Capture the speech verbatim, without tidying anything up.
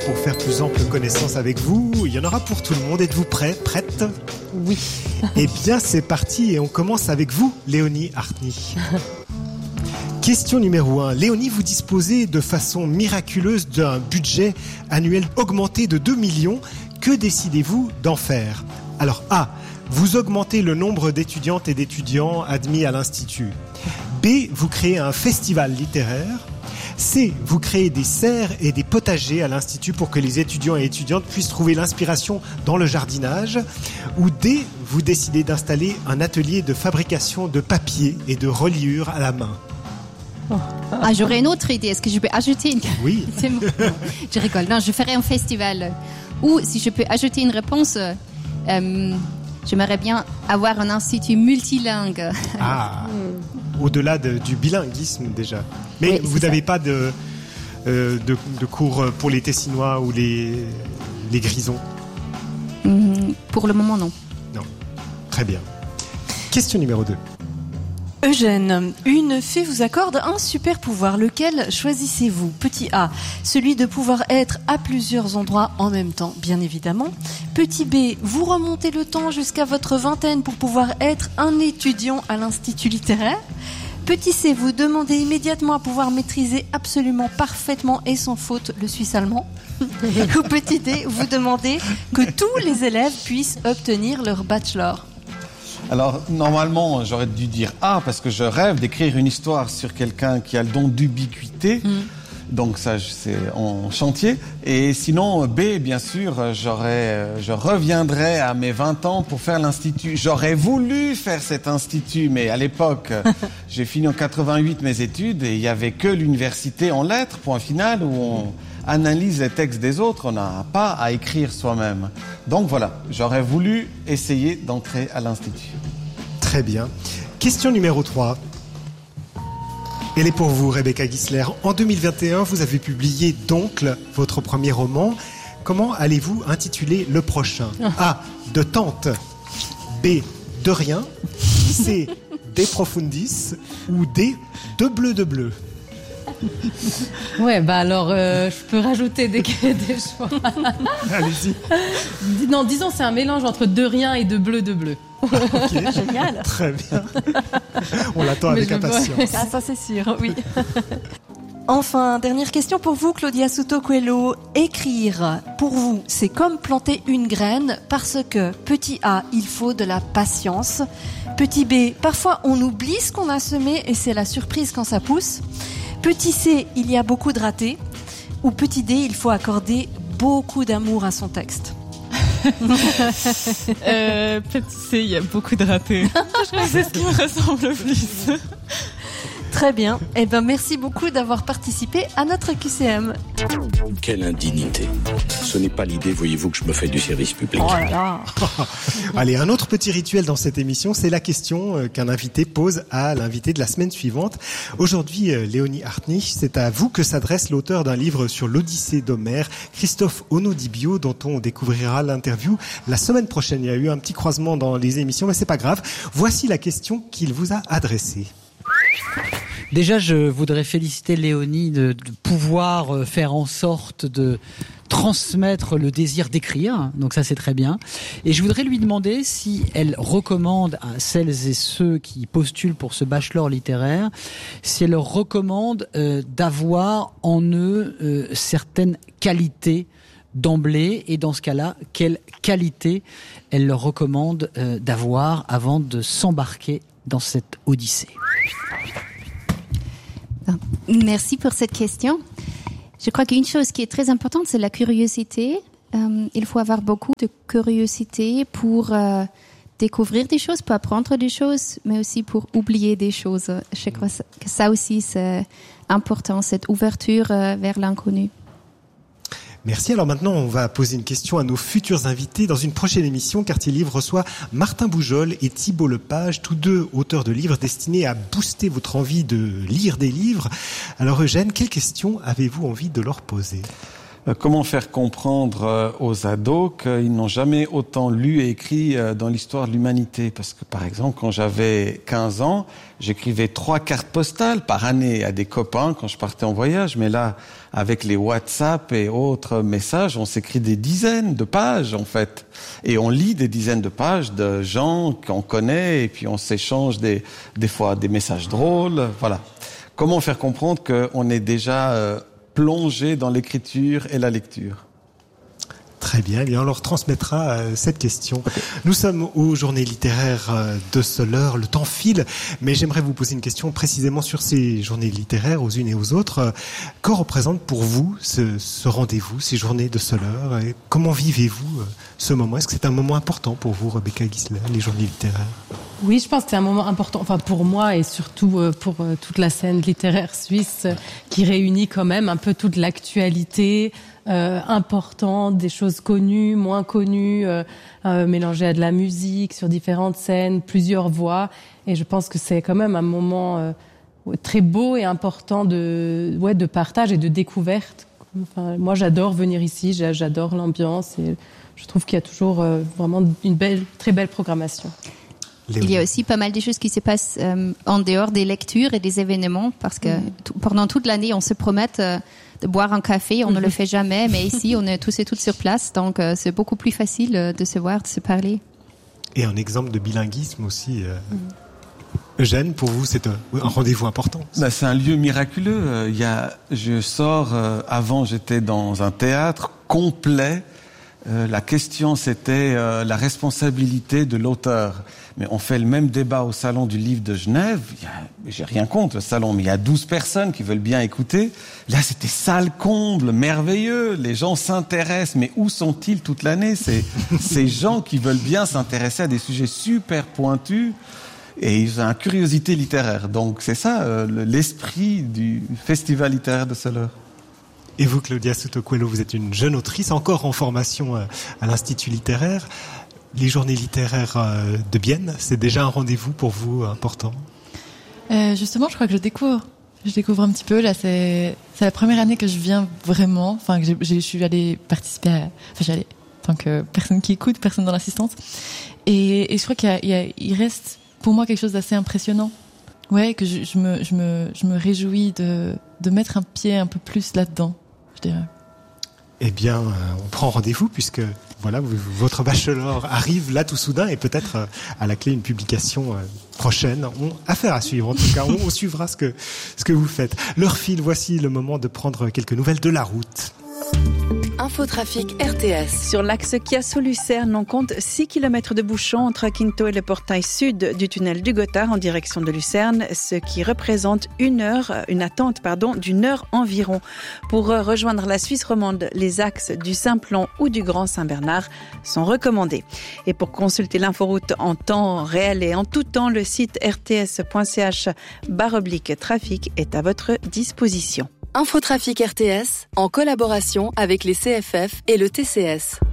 pour faire plus ample connaissance avec vous. Il y en aura pour tout le monde. Êtes-vous prêts, prête ? Oui. Eh bien, c'est parti et on commence avec vous, Léonie Hartny. Question numéro un. Léonie, vous disposez de façon miraculeuse d'un budget annuel augmenté de deux millions. Que décidez-vous d'en faire ? Alors, A. Vous augmentez le nombre d'étudiantes et d'étudiants admis à l'Institut. B. Vous créez un festival littéraire. C. Vous créez des serres et des potagers à l'Institut pour que les étudiants et étudiantes puissent trouver l'inspiration dans le jardinage. Ou D. Vous décidez d'installer un atelier de fabrication de papier et de reliure à la main. Ah, j'aurais une autre idée. Est-ce que je peux ajouter une... Oui. C'est bon. Je rigole. Non, je ferai un festival. Ou si je peux ajouter une réponse, euh, j'aimerais bien avoir un institut multilingue. Ah, au-delà de, du bilinguisme déjà. Mais Oui, vous c'est n'avez ça. pas de, euh, de, de cours pour les Tessinois ou les, les Grisons ? Hum, Pour le moment, non. Non. Très bien. Question numéro deux. Eugène, une fée vous accorde un super pouvoir. Lequel choisissez-vous ? Petit A, celui de pouvoir être à plusieurs endroits en même temps, bien évidemment. Petit B, vous remontez le temps jusqu'à votre vingtaine pour pouvoir être un étudiant à l'Institut littéraire. Petit C, vous demandez immédiatement à pouvoir maîtriser absolument parfaitement et sans faute le suisse allemand. Ou petit D, vous demandez que tous les élèves puissent obtenir leur bachelor. Alors, normalement, j'aurais dû dire A, parce que je rêve d'écrire une histoire sur quelqu'un qui a le don d'ubiquité. Mm. Donc ça, c'est en chantier. Et sinon, B, bien sûr, j'aurais, je reviendrai à mes vingt ans pour faire l'Institut. J'aurais voulu faire cet Institut, mais à l'époque, j'ai fini en quatre-vingt-huit mes études et il n'y avait que l'université en lettres, point final, où on analyse les textes des autres, on n'a pas à écrire soi-même. Donc voilà, j'aurais voulu essayer d'entrer à l'Institut. Très bien. Question numéro trois. Elle est pour vous, Rebecca Gisler. En deux mille vingt et un, vous avez publié D'Oncle, votre premier roman. Comment allez-vous intituler le prochain ? A. De tante. B. De rien. C. De profundis. Ou D. De bleu de bleu. Ouais, bah alors, euh, je peux rajouter des, des choix. Allez-y. Non, disons, c'est un mélange entre de rien et de bleu de bleu. Okay. Génial. Très bien. On l'attend Mais avec je impatience. vois. Ah, ça c'est sûr, oui. Enfin, dernière question pour vous, Claudia Souto Coelho. Écrire, pour vous, c'est comme planter une graine parce que, petit A, il faut de la patience. Petit B, parfois on oublie ce qu'on a semé et c'est la surprise quand ça pousse. Petit C, il y a beaucoup de ratés. Ou petit D, il faut accorder beaucoup d'amour à son texte. euh, petit C, il y a beaucoup de ratés. Je crois que c'est ce qui me ressemble le plus. Très bien. Eh ben, merci beaucoup d'avoir participé à notre Q C M. Quelle indignité. Ce n'est pas l'idée, voyez-vous, que je me fais du service public. Oh là là. Allez, un autre petit rituel dans cette émission, c'est la question qu'un invité pose à l'invité de la semaine suivante. Aujourd'hui, Léonie Hartny, c'est à vous que s'adresse l'auteur d'un livre sur l'Odyssée d'Homère, Christophe Onodibio, dont on découvrira l'interview la semaine prochaine. Il y a eu un petit croisement dans les émissions, mais c'est pas grave. Voici la question qu'il vous a adressée. Déjà, je voudrais féliciter Léonie de, de pouvoir faire en sorte de transmettre le désir d'écrire. Donc ça, c'est très bien. Et je voudrais lui demander si elle recommande à celles et ceux qui postulent pour ce bachelor littéraire, si elle leur recommande euh, d'avoir en eux euh, certaines qualités d'emblée, et dans ce cas-là, quelles qualités elle leur recommande euh, d'avoir avant de s'embarquer dans cette odyssée. Merci pour cette question. Je crois qu'une chose qui est très importante, c'est la curiosité. Euh, il faut avoir beaucoup de curiosité pour euh, découvrir des choses, pour apprendre des choses, mais aussi pour oublier des choses. Je crois que ça aussi, c'est important, cette ouverture euh, vers l'inconnu. Merci. Alors maintenant, on va poser une question à nos futurs invités dans une prochaine émission. Quartier Livre reçoit Martin Boujol et Thibault Lepage, tous deux auteurs de livres destinés à booster votre envie de lire des livres. Alors Eugène, quelle question avez-vous envie de leur poser ? Euh, comment faire comprendre euh, aux ados qu'ils n'ont jamais autant lu et écrit euh, dans l'histoire de l'humanité? Parce que, par exemple, quand j'avais quinze ans, j'écrivais trois cartes postales par année à des copains quand je partais en voyage. Mais là, avec les WhatsApp et autres messages, on s'écrit des dizaines de pages, en fait. Et on lit des dizaines de pages de gens qu'on connaît et puis on s'échange des, des fois des messages drôles. Voilà. Comment faire comprendre qu'on est déjà euh, plongé dans l'écriture et la lecture? Très bien, eh bien on leur transmettra euh, cette question. Okay. Nous sommes aux journées littéraires euh, de Soleure, le temps file, mais j'aimerais vous poser une question précisément sur ces journées littéraires aux unes et aux autres. Euh, que représente pour vous ce, ce rendez-vous, ces journées de Soleure, et comment vivez-vous euh, ce moment? Est-ce que c'est un moment important pour vous, Rebecca Guisler, les journées littéraires? Oui, je pense que c'est un moment important, enfin pour moi et surtout pour toute la scène littéraire suisse qui réunit quand même un peu toute l'actualité euh, importante, des choses connues, moins connues, euh, euh, mélangées à de la musique sur différentes scènes, plusieurs voix. Et je pense que c'est quand même un moment euh, très beau et important de, ouais, de partage et de découverte. Enfin, moi, j'adore venir ici, j'adore l'ambiance et je trouve qu'il y a toujours euh, vraiment une belle, très belle programmation. Il y a aussi pas mal de choses qui se passent euh, en dehors des lectures et des événements, parce que mmh. t- pendant toute l'année, on se promet euh, de boire un café, on mmh. ne le fait jamais, mais ici, on est tous et toutes sur place, donc euh, c'est beaucoup plus facile euh, de se voir, de se parler. Et un exemple de bilinguisme aussi. Euh... Mmh. Eugène, pour vous, c'est un, un rendez-vous important. Ben, c'est un lieu miraculeux. Il y a, je sors, euh, avant j'étais dans un théâtre complet. Euh, la question, c'était euh, la responsabilité de l'auteur. Mais on fait le même débat au Salon du Livre de Genève. Il y a, j'ai rien contre le salon, mais il y a douze personnes qui veulent bien écouter. Là, c'était salle comble, merveilleux. Les gens s'intéressent. Mais où sont-ils toute l'année? C'est ces gens qui veulent bien s'intéresser à des sujets super pointus. Et ils ont une curiosité littéraire. Donc, c'est ça, euh, l'esprit du Festival littéraire de Soleure. Et vous, Claudia Souto Coelho, vous êtes une jeune autrice, encore en formation à l'Institut littéraire. Les journées littéraires de Bienne, c'est déjà un rendez-vous pour vous important? euh, Justement, je crois que je découvre. Je découvre un petit peu. Là, c'est, c'est la première année que je viens vraiment. Enfin, que j'ai, j'ai, je suis allée participer à... Enfin, j'allais en tant que personne qui écoute, personne dans l'assistance. Et, et je crois qu'il y a, il, y a, il reste pour moi quelque chose d'assez impressionnant. Ouais, que je, je, me, je, me, je me réjouis de, de mettre un pied un peu plus là-dedans, je dirais. Eh bien, euh, on prend rendez-vous puisque voilà, vous, votre bachelor arrive là tout soudain et peut-être euh, à la clé une publication euh, prochaine. On, affaire à suivre en tout cas, on, on suivra ce que, ce que vous faites. L'heure file, voici le moment de prendre quelques nouvelles de la route. Infotrafic R T S. Sur l'axe Chiasso-Lucerne, on compte six kilomètres de bouchons entre Quinto et le portail sud du tunnel du Gothard en direction de Lucerne, ce qui représente une heure, une attente, pardon, d'une heure environ. Pour rejoindre la Suisse romande, les axes du Simplon ou du Grand Saint-Bernard sont recommandés. Et pour consulter l'inforoute en temps réel et en tout temps, le site r t s point c h barre oblique trafic est à votre disposition. Infotrafic R T S, en collaboration avec les C F F et le T C S.